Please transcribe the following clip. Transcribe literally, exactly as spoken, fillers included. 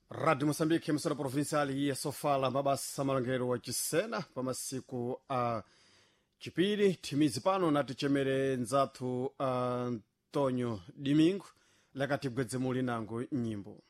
Rádio Moçambique, emissora provincial e sofala mabasa malangero wa chisena pa masiku a chipiri timizi pano nati chemere nzathu Antonio Domingo lakati bwedze muli nango nyimbo